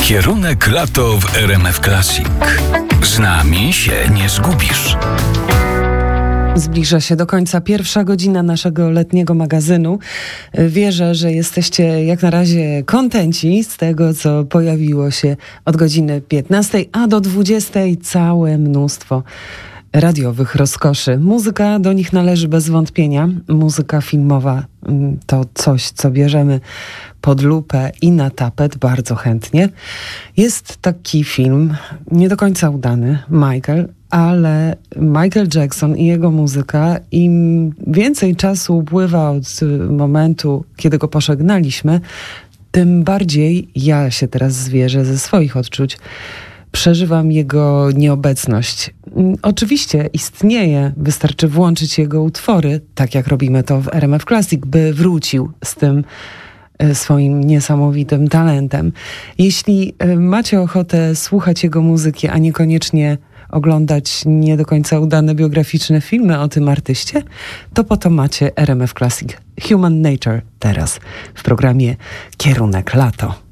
Kierunek lato w RMF Classic. Z nami się nie zgubisz. Zbliża się do końca pierwsza godzina naszego letniego magazynu. Wierzę, że jesteście jak na razie kontenci z tego, co pojawiło się od godziny 15, a do 20 całe mnóstwo radiowych rozkoszy. Muzyka do nich należy bez wątpienia. Muzyka filmowa to coś, co bierzemy pod lupę i na tapet bardzo chętnie. Jest taki film, nie do końca udany, Michael, ale Michael Jackson i jego muzyka, im więcej czasu upływa od momentu, kiedy go pożegnaliśmy, tym bardziej ja się teraz zwierzę ze swoich odczuć. Przeżywam jego nieobecność. Oczywiście istnieje, wystarczy włączyć jego utwory, tak jak robimy to w RMF Classic, by wrócił z tym swoim niesamowitym talentem. Jeśli macie ochotę słuchać jego muzyki, a niekoniecznie oglądać nie do końca udane biograficzne filmy o tym artyście, to po to macie RMF Classic. Human Nature teraz w programie Kierunek Lato.